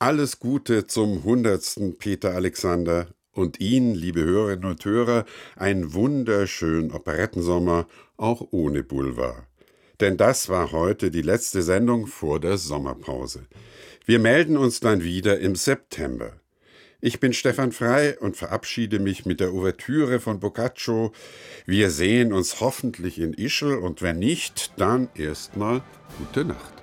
Alles Gute zum 100. Peter Alexander und Ihnen, liebe Hörerinnen und Hörer, einen wunderschönen Operettensommer, auch ohne Boulevard. Denn das war heute die letzte Sendung vor der Sommerpause. Wir melden uns dann wieder im September. Ich bin Stefan Frey und verabschiede mich mit der Ouvertüre von Boccaccio. Wir sehen uns hoffentlich in Ischl und wenn nicht, dann erstmal gute Nacht.